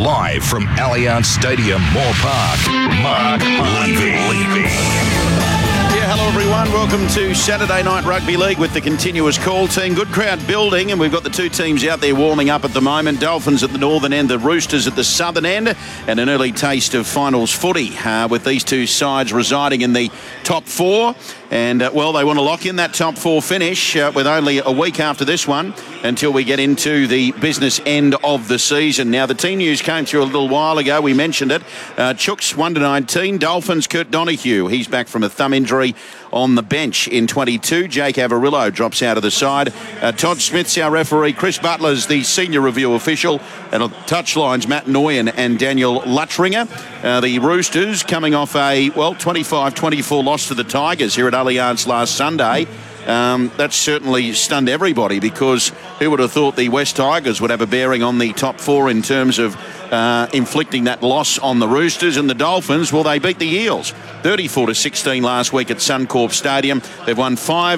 Live from Allianz Stadium, Moore Park, Mark Levy. Yeah, hello everyone. Welcome to Saturday Night Rugby League with the continuous call team. Good crowd building, and we've got the two teams out there warming up at the moment. Dolphins at the northern end, the Roosters at the southern end, and an early taste of finals footy with these two sides residing in the top four. And, well, they want to lock in that top four finish with only a week after this one until we get into the business end of the season. Now, the team news came through a little while ago. We mentioned it. Chooks 1-19. Dolphins, Kurt Donahue. He's back from a thumb injury on the bench in 22. Jake Averillo drops out of the side. Todd Smith's our referee. Chris Butler's the senior review official. And on touchlines, Matt Noyen and Daniel Luttringer. The Roosters coming off a, 25-24 loss to the Tigers here at Allianz last Sunday. That certainly stunned everybody, because who would have thought the West Tigers would have a bearing on the top four in terms of inflicting that loss on the Roosters. And the Dolphins, well, they beat the Eels 34-16 last week at Suncorp Stadium. They've won five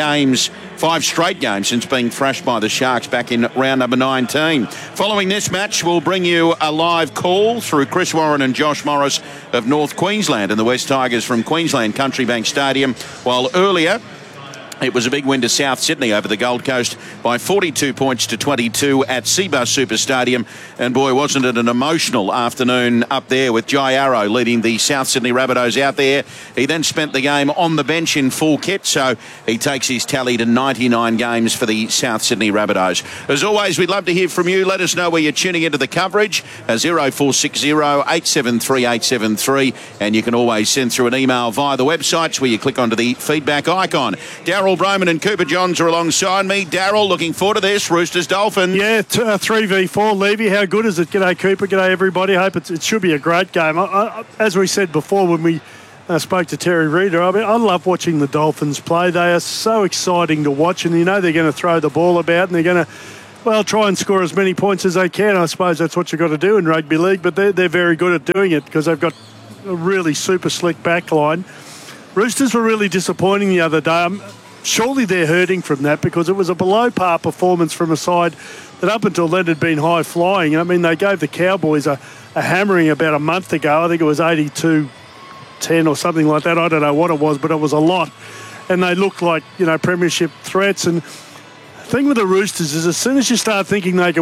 straight games since being thrashed by the Sharks back in round number 19. Following this match, we'll bring you a live call through Chris Warren and Josh Morris of North Queensland and the West Tigers from Queensland Country Bank Stadium, while earlier it was a big win to South Sydney over the Gold Coast by 42 points to 22 at Cbus Super Stadium. And boy, wasn't it an emotional afternoon up there with Jai Arrow leading the South Sydney Rabbitohs out there. He then spent the game on the bench in full kit, so he takes his tally to 99 games for the South Sydney Rabbitohs. As always, we'd love to hear from you. Let us know where you're tuning into the coverage, 0460 873 873. And you can always send through an email via the websites where you click onto the feedback icon. Darryl Broman and Cooper Johns are alongside me. Darryl, looking forward to this. Roosters Dolphins. Yeah, 3v4. Levy, how good is it? G'day, Cooper. G'day, everybody. Hope it should be a great game. As we said before when we spoke to Terry Reader, I love watching the Dolphins play. They are so exciting to watch, and you know they're going to throw the ball about, and they're going to, try and score as many points as they can. I suppose that's what you've got to do in rugby league, but they're very good at doing it because they've got a really super slick back line. Roosters were really disappointing the other day. Surely they're hurting from that, because it was a below-par performance from a side that up until then had been high-flying. I mean, they gave the Cowboys a hammering about a month ago. I think it was 82-10 or something like that. I don't know what it was, but it was a lot. And they looked like, premiership threats. And the thing with the Roosters is as soon as you start thinking they can